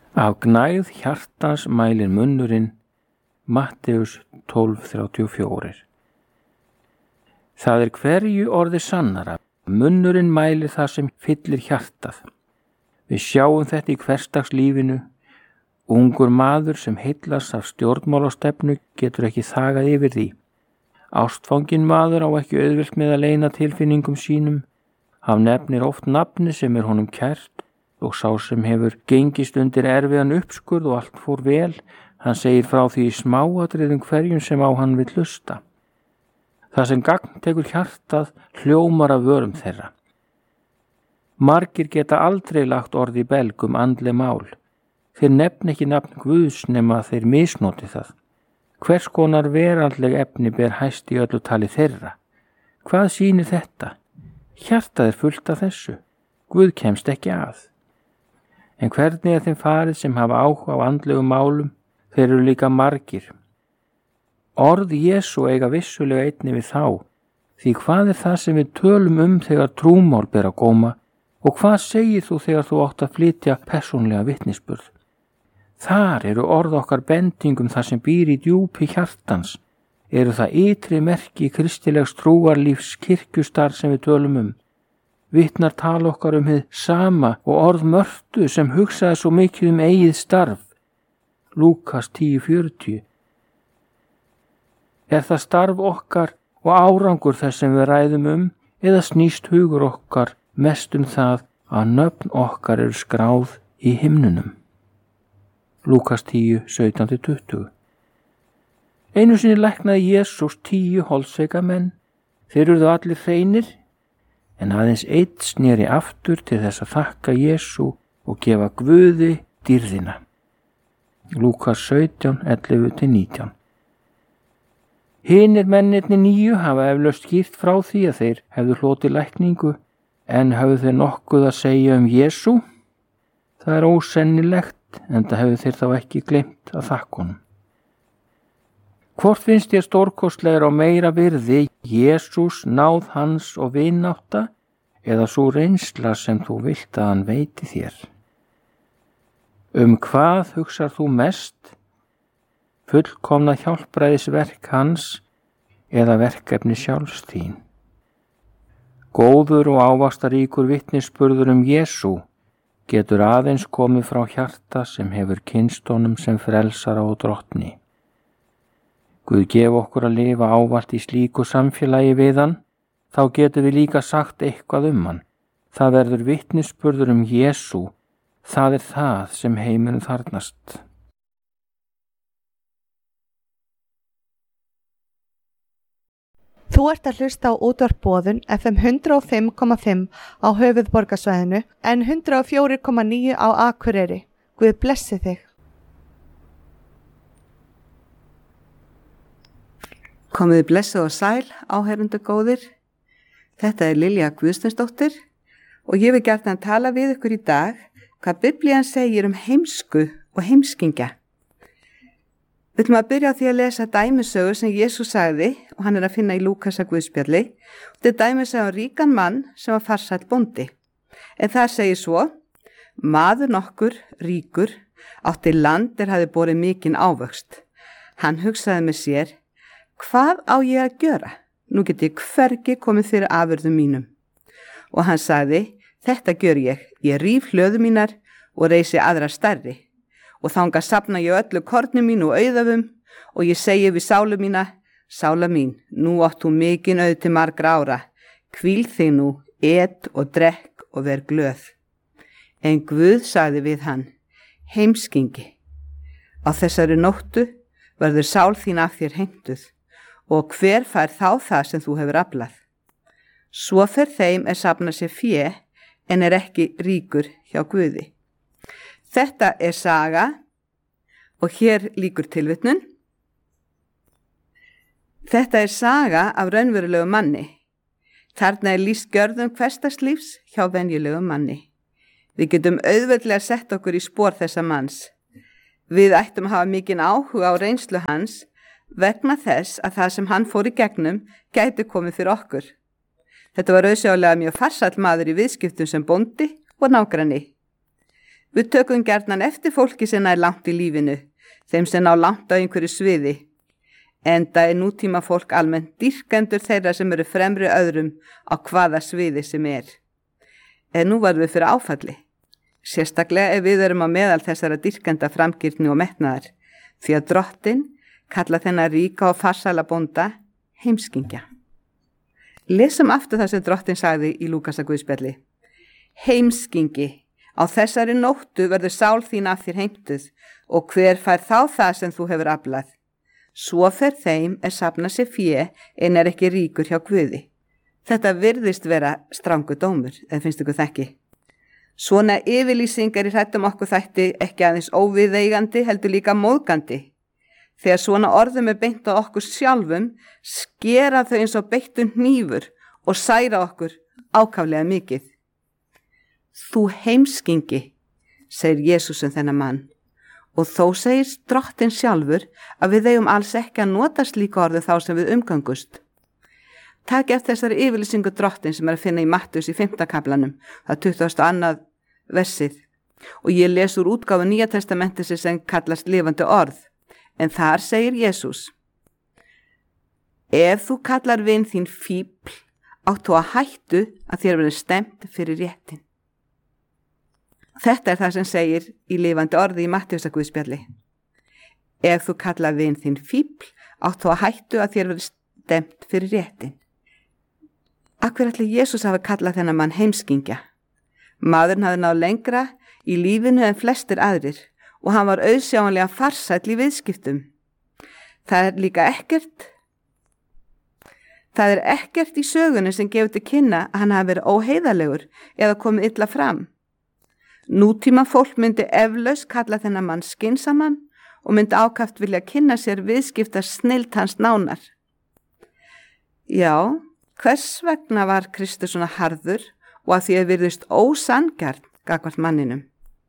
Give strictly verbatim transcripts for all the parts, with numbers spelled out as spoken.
Af gnægð hjartans mælir munnurinn, Matteus tólf þrjátíu og fjögur. Það er hverju orði sannara, munnurinn mælir það sem fyllir hjartað. Við sjáum þetta í hversdagslífinu. Ungur maður sem heillast af stjórnmálastefnu getur ekki þagað yfir því. Ástfanginn maður á ekki auðvelt með að leyna tilfinningum sínum. Hann nefnir oft nafni sem er honum kært og sá sem hefur gengist undir erfiðan uppskurð og allt fór vel, hann segir frá því í smáatriðum hverjum sem á hann vill hlusta. Það sem gagn tekur hjartað hljómar af vörum þeirra. Margir geta aldrei lagt orð í belg um andleg mál. Þeir nefn ekki nafn Guðs nema þeir misnoti það. Hvers konar veraldleg efni ber hæst í öllu tali þeirra? Hvað sýnir þetta? Hjartað er fullt af þessu. Guð kemst ekki að. En hvernig er þeim farið sem hafa áhuga á andlegum málum? Þeir eru líka margir. Orð Jesú eiga vissulega einni við þá, því hvað er það sem við tölum um þegar trúmál ber á góma og hvað segir þú þegar þú átt að flytja persónlega vitnisburð? Þar eru orð okkar bendingum það sem býr í djúpi hjartans, eru það ytri merki kristilegs trúarlífs kirkjustar sem við tölum um. Vitnar tala okkar um hið sama og orð Mörtu sem hugsaði svo mikið um eigið starf. Lúkas tíu fjörutíu. Er það starf okkar og árangur þess sem við ræðum um eða snýst hugur okkar mest um það að nöfn okkar eru skráð í himnunum? Lúkas tíu sautján til tuttugu. Einu sinni læknaði Jesús tíu holdsveika menn. Þeir urðu allir hreinir, en aðeins einn sneri aftur til þess að þakka Jesú og gefa Guði dýrðina. Lúkas sautján ellefu til nítján. Hinir mennirnir níu hafa eflaust skýrt frá því að þeir hefðu hlotið lækningu, en hefðu þeir nokkuð að segja um Jesú? Það er ósennilegt, enda hefðu þeir þá ekki gleymt að þakka honum. Hvort finnst þér stórkostlegra og meira virði, Jesús, náð hans og vinátta, eða sú reynsla sem þú vilt að hann veiti þér? Um hvað hugsar þú mest? Fullkomna hjálpræðisverk hans eða verkefni sjálfs þín? Góður og ávaxtaríkur vitnisburður um Jesú getur aðeins komið frá hjarta sem hefur kynnst honum sem frelsara og drottni. Guð gef okkur að lifa ávallt í slíku samfélagi við hann, þá getum við líka sagt eitthvað um hann. Það verður vitnisburður um Jesú, það er það sem heimurinn þarfnast. Þú ert að hlusta á útvarp Boðun F M hundrað og fimm komma fimm á höfuðborgarsvæðinu en hundrað og fjögur komma níu á Akureyri. Guð blessi þig. Komiði blessuð og sæl, áheyrendur góðir. Þetta er Lilja Guðsteinsdóttir og ég vil gjarnan tala við ykkur í dag hvað Biblían segir um heimsku og heimskingja. Við ætlum að byrja á því að lesa dæmisögu sem Jesús sagði og hann er að finna í Lúkasa Guðspjalli. Þetta er dæmisögu um ríkan mann sem var farsæll bóndi. En það segir svo: maður nokkur, ríkur, átti land er hafði borið mikinn ávöxt. Hann hugsaði með sér: hvað á ég að gjöra? Nú get ég hvergi komið fyrir afurðum mínum. Og hann sagði: þetta gjör ég, ég ríf hlöðu mínar og reisi aðra stærri. Og þangað safna ég öllu korni mín og auðafum og ég segi við sálu mína: sála mín, nú átt þú mikinn auð til margra ára. Hvíl þig nú, et og drekk og ver glöð. En Guð sagði við hann: heimskingi, á þessari nóttu verður sál þín af þér heimtuð og hver fær þá það sem þú hefur aflað. Svo fer þeim er safna sér fé en er ekki ríkur hjá Guði. Þetta er saga og hér lýkur tilvitnun. Þetta er saga af raunverulegu manni. Þarna er lýst gjörðum hversdagslífs hjá venjulegu manni. Við getum auðveldlega sett okkur í spor þessa manns. Við ættum að hafa mikinn áhuga á reynslu hans vegna þess að það sem hann fór í gegnum gæti komið fyrir okkur. Þetta var auðsjálega mjög farsæll maður í viðskiptum sem bóndi og nágranni. Við tökum gjarnan eftir fólki sem er langt í lífinu, þeim sem ná langt á einhverju sviði. Enda er nútíma fólk almennt dýrkendur þeirra sem eru fremri öðrum á hvaða sviði sem er. En nú varðum við fyrir áfalli. Sérstaklega ef við erum á meðal þessara dýrkenda framgirni og metnaðar, því að Drottinn kalla þennan ríka og farsæla bónda heimskingja. Lesum aftur það sem Drottinn sagði í Lúkasar guðspjalli. Heimskingi, á þessari nóttu verður sál þín af þér heimtuð og hver fær þá það sem þú hefur aflað. Svo fer þeim er safna sér fé en er ekki ríkur hjá Guði. Þetta virðist vera strangur dómur, eða finnst ykkur það ekki? Svona yfirlýsingar í hrættum okkur þætti ekki aðeins óviðeigandi heldur líka móðgandi. Þegar svona orðum er beint á okkur sjálfum, skera þau eins og beittur hnífur og særa okkur ákaflega mikið. Þú heimskingi, segir Jesús um þennan mann, og þó segir Drottinn sjálfur að við eigum alls ekki að nota slíka orðu þá sem við umgangust. Takk eftir þessari yfirlýsingu Drottinn sem er að finna í Mattheus í fimmta kaflanum, það tuttugasta og annað versið, og ég les úr útgáfu Nýja testamentis sem kallast lifandi orð, en þar segir Jesús: Ef þú kallar vin þín fífl, átt þú að hættu að þér verður stemt fyrir réttin. Þetta er það sem segir í lifandi orði í Mattheusar guðspjalli. Ef þú kallar vin þín fífl, átt þú að hættu að þér verður stemt fyrir réttin. Akkur ætli Jesús hafi kallað þennan mann heimskingja. Maðurinn hafði náð lengra í lífinu en flestir aðrir og hann var auðsjáanlega farsæll í viðskiptum. Það er líka ekkert Það er ekkert í sögunni sem gefur til kynna að hann hafi verið óheiðarlegur eða komið illa fram. Nútíma fólk myndi eflaust kalla þennan mann skynsaman og myndi ákaft vilja kynna sér viðskipta snillt hans nánar. Já, hvers vegna var Kristur svona harður og að því að virðist ósanngjarn gagnvart manninum?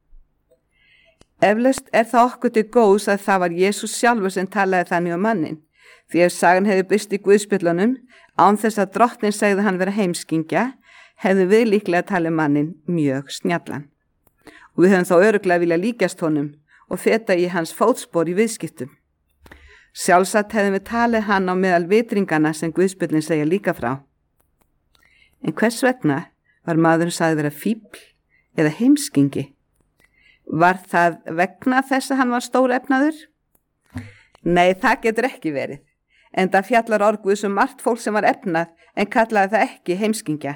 Eflaust er það okkur til góðs að það var Jesús sjálfur sem talaði þannig um mannin, því ef sagan hefði birst í guðspjöllunum án þess að Drottinn segði hann vera heimskingja, hefðu við líklega talið mannin mjög snjallan. Og við höfum þá örugglega vilja líkjast honum og feta í hans fótspor í viðskiptum. Sjálfsagt hefðum við talið hann á meðal vitringana sem guðspjöllin segja líka frá. En hvers vegna var maðurinn sagði vera fífl eða heimskingi? Var það vegna þess að hann var stórefnaður? Nei, það getur ekki verið, en það fjallar orguð sem margt fólk sem var efnað en kallaði það ekki heimskingja.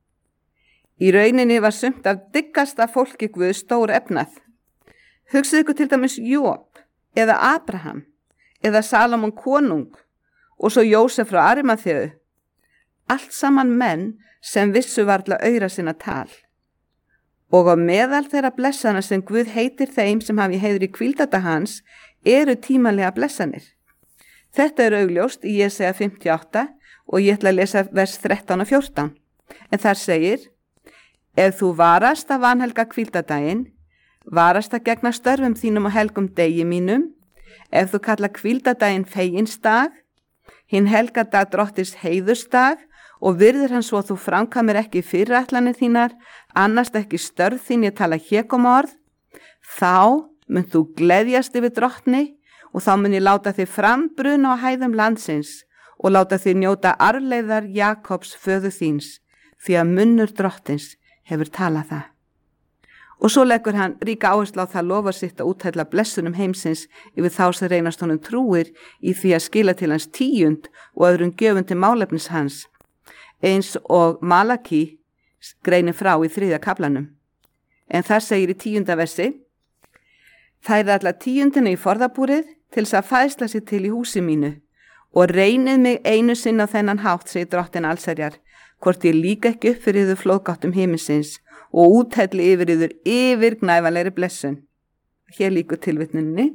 Í rauninni var sumt af dyggasta fólki Guð stór efnað. Hugsið ykkur til dæmis Jób eða Abraham eða Salomon konung og svo Jósef frá Arimaþeu. Allt saman menn sem vissu varla aura sinna tal. Og á meðal þeirra blessana sem Guð heitir þeim sem hafi heiður í hvíldata hans eru tímanlega blessanir. Þetta er augljóst í Jesaja fimmtíu og átta og ég ætla að lesa vers þrettán og fjórtán. En þar segir: Ef þú varast að vanhelga hvíldadaginn, varast að gegna störfum þínum og helgum degi mínum, ef þú kalla hvíldadaginn feginsdag, hinn helgadag Drottins heiðursdag og virðir hann svo að þú framkvæmir ekki fyrirætlanir þínar, annast ekki störf þín ég tala hégómaorð, þá mun þú gleðjast yfir Drottni og þá mun ég láta þig frambruna á hæðum landsins og láta þig njóta arfleiðar Jakobs föður þíns, því að munnur Drottins hefur talað það. Og svo leggur hann ríka áherslu á það lofar sitt að úthella blessunum heimsins yfir þá sem reynast honum trúir í því að skila til hans tíund og öðrum gjöfum til málefnis hans, eins og Malaki greinir frá í þriðja kaflanum. En þar segir í tíunda versi: Þærið alla tíundinu í forðabúrið til þess að fæðsla sér til í húsi mínu og reynið mig einu sinn á þennan hátt, segir Drottinn allsherjar, hvort ég líka ekki upp fyrir yður flóðgáttum himinsins og úthelli yfir yður yfirgnæfanlegri blessun. Hér líkur tilvitnuninni.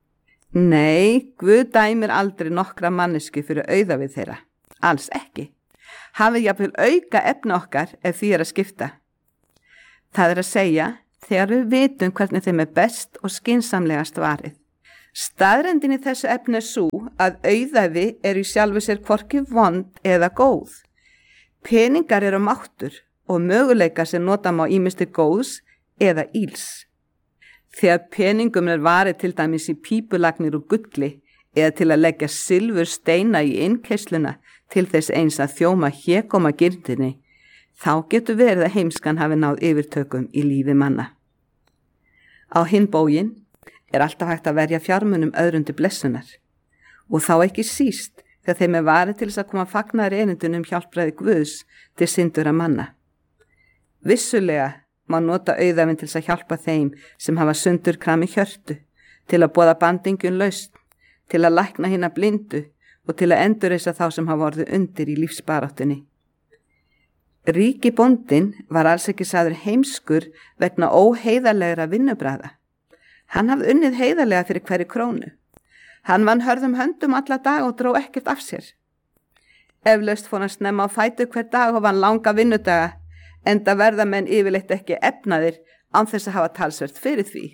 Nei, Guð dæmir aldrei nokkra mannesku fyrir auða við þeirra. Alls ekki. Hafið jafnvel auka efni okkar ef því er að skipta. Það er að segja þegar við vitum hvernig þeim er best og skynsamlegast varið. Staðrendin í þessu efni er svo að auðæfi eru í sjálfu sér hvorki vond eða góð. Peningar eru máttur og möguleika sem nota má ýmist til góðs eða íls. Þegar peningum er varið til dæmis í pípulagnir og gulli eða til að leggja silfur steina í innkeysluna til þess eins að þjóma hégóma gyrndinni, þá getur verið að heimskan hafi náð yfirtökum í lífi manna. Á hinn bóginn er alltaf hægt að verja fjármunum öðrum til blessunar og þá ekki síst þegar þeim er varið til þess að koma fagnaðar erindunum um hjálpræði Guðs til syndura manna. Vissulega má nota auðæfin til þess að hjálpa þeim sem hafa sundurkrami hjörtu, til að boða bandingjun lausn, til að lækna hina blindu og til að endurreisa þá sem hafa orðið undir í lífsbaráttunni. Ríki bóndinn var alls ekki sagður heimskur vegna óheiðarlegra vinnubræða. Hann hafði unnið heiðarlega fyrir hverju krónu. Hann vann hörðum höndum alla dag og dró ekkert af sér. Eflaust fór hann snemma á fætur hver dag og vann langa vinnudaga, enda verða menn yfirleitt ekki efnaðir án þess að hafa talsvert fyrir því.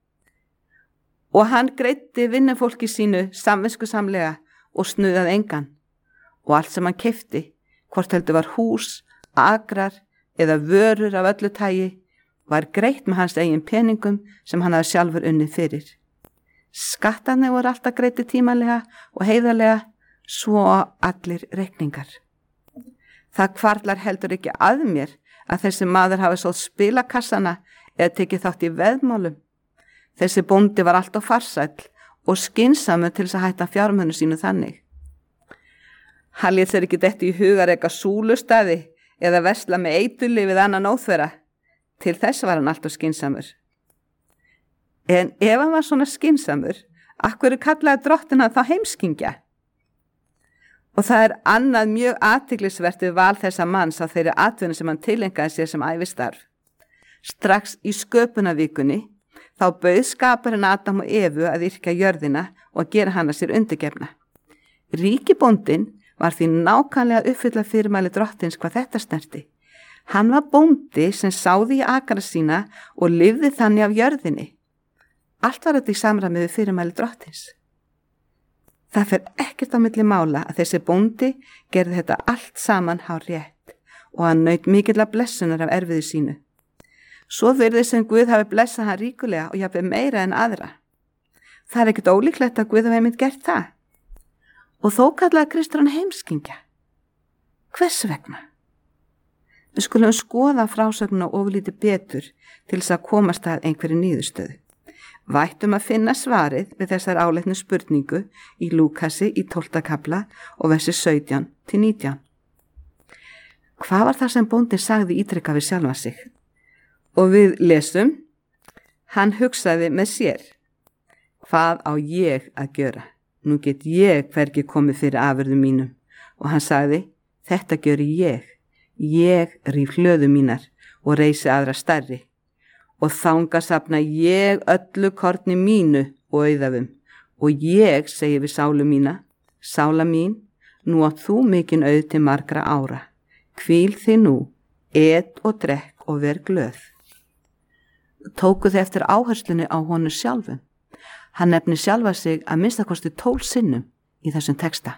Og hann greiddi vinnufólki sínu samviskusamlega og snuðað engan. Og allt sem hann keypti, hvort heldur var hús, agrar eða vörur af öllu tagi, var greitt með hans eigin peningum sem hann hafði sjálfur unnið fyrir. Skattarnir voru alltaf greiddi tímanlega og heiðarlega, svo allir reikningar. Það hvarflar heldur ekki að mér að þessi maður hafi sótt spilakassana eða tekið þátt í veðmálum. Þessi bóndi var alltaf farsæll og skynsamur til þess að hætta fjármunum sínu þannig. Hann lét sér ekki detti í hugar eitthvað súlustæði eða versla með eitullyf við annan óþverra. Til þess var hann alltaf skynsamur. En ef hann var svona skynsamur, af hverju kallaði drottin hann þá heimskingja? Og það er annað mjög athyglisvert við val þessa manns á þeirri atvinnu sem hann tilengaði sér sem ævistarf. Strax í sköpunarvikunni þá bauð skapurinn Adam og Evu að yrkja jörðina og gera hana sér undirgefna. Ríkibóndinn var því nákvæmlega að uppfylla fyrirmæli drottins hvað þetta snerti. Hann var bóndi sem sáði í akra sína og lifði þannig af jörðinni. Allt var þetta í samræmi við fyrirmæli drottins. Það fer ekkert á milli mála að þessi bóndi gerði þetta allt saman hár rétt og hann naut mikilla blessunar af erfiði sínu. Svo virðist sem Guð hafi blessað hann ríkulega og jafnvel meira en aðra. Það er ekkert ólíklegt að Guð hafi einmitt gert það. Og þó kallaði Kristur hann heimskingja. Hvers vegna? Við skulum skoða frásögnuna ofurlítið betur til þess að komast að einhverju niðurstöðu. Vættum að finna svarið við þessar áleitnu spurningu í Lúkasi í tólfta kafla og versi sautján til nítján. Hvað var það sem bóndinn sagði ítrekka við sjálfa sig? Og við lesum, hann hugsaði með sér, hvað á ég að gjöra? Nú get ég hvergi komið fyrir afurðum mínum. Og hann sagði, þetta gjöri ég. Ég ríf hlöðu mínar og reisi aðra stærri. Og þanga safna ég öllu korni mínu og auðafum. Og ég segi við sálu mína, sála mín, nú átt þú mikinn auð til margra ára. Hvíl þið nú, et og drekk og ver glöð. Tókuð eftir áherslunni á honum sjálfum. Hann nefnir sjálfa sig að minnstakosti tólf sinnum í þessum texta.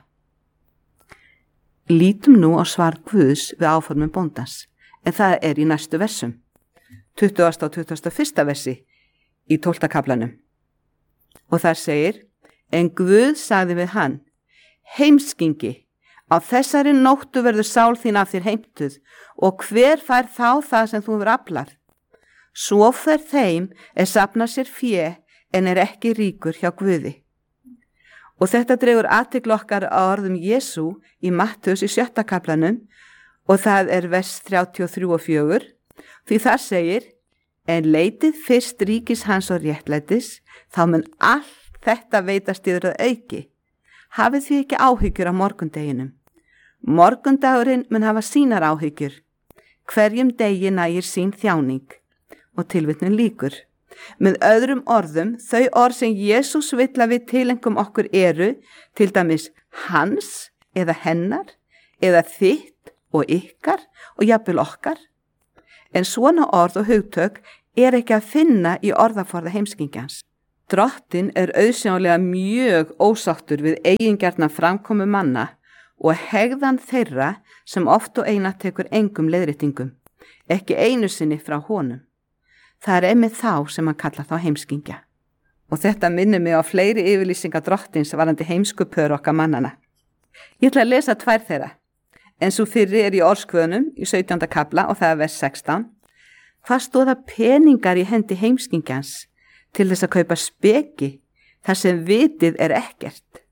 Lítum nú á svar Guðs við áformum bóndans, en það er í næstu versum. tuttugasta og tuttugasta og fyrsta versi í tólfta kaflanum. Og þar segir, en Guð sagði við hann, heimskingi, á þessari nóttu verður sál þín af þér heimtuð og hver fær þá það sem þú verður aflar? Svo fer þeim er safna sér fjö en er ekki ríkur hjá Guði. Og þetta dregur athygli okkar á orðum Jesú í Mattheus í sjötta kaflanum og það er vers þrjátíu og þrjú og fjögur. Því þar segir, en leitið fyrst ríkis hans og réttlætis, þá mun allt þetta veitast yfir að auki. Hafið því ekki áhyggjur á morgundeginum. Morgundagurinn mun hafa sínar áhyggjur. Hverjum degi nægir sín þjáning. Og tilvitnun lýkur. Með öðrum orðum, þau orð sem Jesús vill að við tilengum okkur eru, til dæmis hans eða hennar, eða þitt og ykkar og jafnvel okkar. En svona orð og hugtök er ekki að finna í orðaforða heimskingjans. Drottinn er auðsjálega mjög ósáttur við eigingjarna framkomu manna og hegðan þeirra sem oft og eina tekur engum leiðréttingum, ekki einu sinni frá honum. Það er einmitt þá sem hann kallar þá heimskingja. Og þetta minnir mig á fleiri yfirlýsingar drottins varandi heimsku pör okkar mannana. Ég ætla að lesa tvær þeirra, en svo fyrri er í Orðskvöðunum í sautjánda kafla og það er vers sextán. Hvað stóða peningar í hendi heimskingjans til þess að kaupa speki þar sem vitið er ekkert?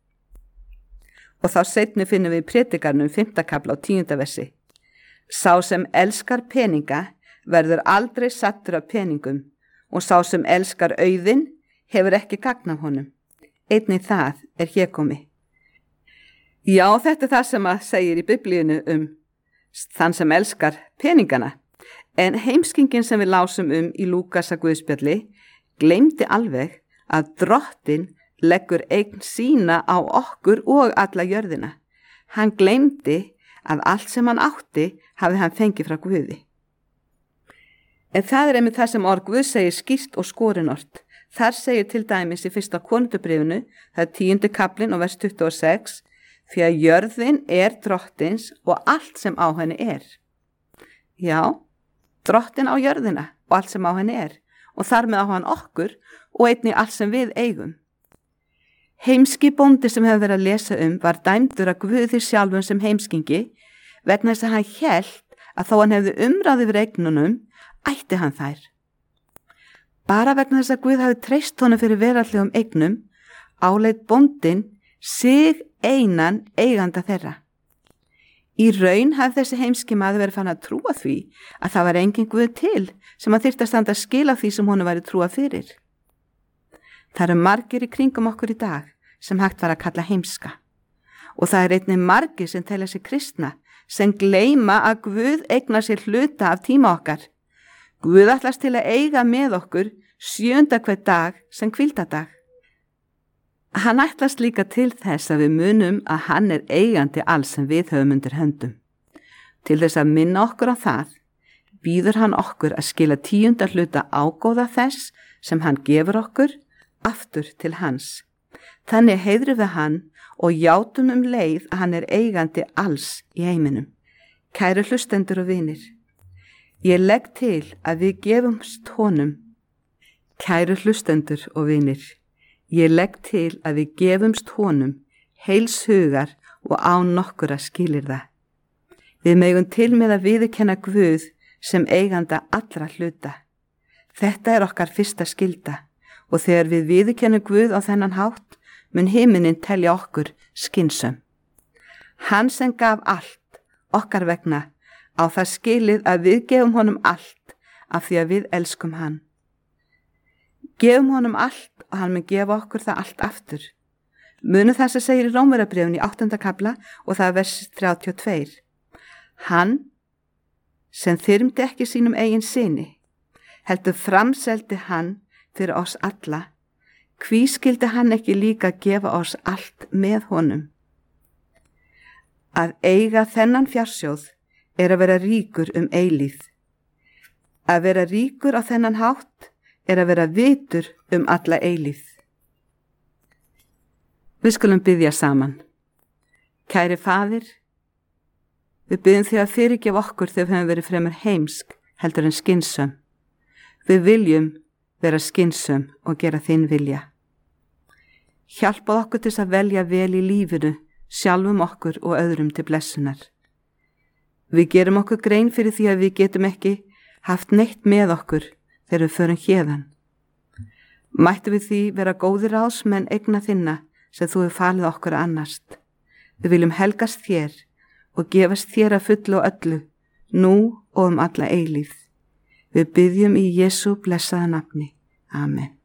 Og þá seinni finnum við í Predikarnum fimmta kafla og tíunda versi. Sá sem elskar peninga verður aldrei sattur af peningum og sá sem elskar auðinn hefur ekki gagn af honum. Einnig það er hégómi. Já, þetta er það sem að segir í Biblíunu um þann sem elskar peningana. En heimskingin sem við lásum um í Lúkasa guðspjalli gleymdi alveg að drottin leggur eign sína á okkur og alla jörðina. Hann gleymdi að allt sem hann átti hafi hann fengið frá Guði. En það er einmitt það sem orð Guð segir skýrt og skorinort. Þar segir til dæmis í fyrsta Korinthubréfinu, það er tíundi kaflinn og vers tuttugu og sex, því að jörðin er drottins og allt sem á henni er. Já, drottin á jörðina og allt sem á henni er, og þar með á hann okkur og einnig allt sem við eigum. Heimski bóndi sem hefur verið að lesa um var dæmdur að Guði sjálfum sem heimskingi vegna þess að hann hélt að þó hann hefði umráð yfir eignunum, ætti hann þær. Bara vegna þess að Guð hafi treyst honum fyrir veraldlegum eignum, áleit bóndin sig einan eiganda þeirra. Í raun hafði þessi heimski maður verið fann að trúa því að það var engin Guð til sem að þyrfti að standa að skila því sem honum væri trúa fyrir. Það eru margir í kringum okkur í dag sem hægt var að kalla heimska og það er einnig margir sem telja sig kristna sem gleyma að Guð eignar sér hluta af tíma okkar. Guð ætlast til að eiga með okkur sjönda hver dag sem hvíldadag. Hann ætlast líka til þess að við munum að hann er eigandi alls sem við höfum undir höndum. Til þess að minna okkur á það, býður hann okkur að skila tíunda hluta ágóða þess sem hann gefur okkur aftur til hans. Þannig heiðrum við hann og játum um leið að hann er eigandi alls í heiminum. Kæru hlustendur og vinir, ég legg til að við gefumst honum. Kæru hlustendur og vinir, ég legg til að við gefumst honum heils hugar og án nokkura skilyrða. Við megum til með að viðurkenna Guð sem eiganda allra hluta. Þetta er okkar fyrsta skylda og þegar við viðurkennum Guð á þennan hátt, mun himinin telja okkur skynsöm. Hann sem gaf allt okkar vegna á það skilið að við gefum honum allt af því að við elskum hann. Gefum honum allt og hann mun gefa okkur það allt aftur. Munum það sem segir í Rómverjabréfinu í áttunda kafla og það er vers þrjátíu og tvö. Hann sem þyrmdi ekki sínum eigin syni, heldur framseldi hann fyrir oss alla. Hví skildi hann ekki líka gefa oss allt með honum? Að eiga þennan fjársjóð er að vera ríkur um eilíð. Að vera ríkur á þennan hátt er að vera vitur um alla eilíð. Við skulum biðja saman. Kæri Faðir, við biðjum þig að fyrirgefa okkur þegar við höfum verið fremur heimsk heldur en skynsöm. Við viljum vera skynsöm og gera þinn vilja. Hjálpað okkur til að velja vel í lífinu, sjálfum okkur og öðrum til blessunar. Við gerum okkur grein fyrir því að við getum ekki haft neitt með okkur þegar við förum héðan. Mættu við því vera góðir ráðsmenn eigna þinna sem þú hefur falið okkur að annast. Við viljum helgast þér og gefast þér að fullu og öllu, nú og um alla eilíð. Við biðjum í Jesú blessaða nafni. Amen.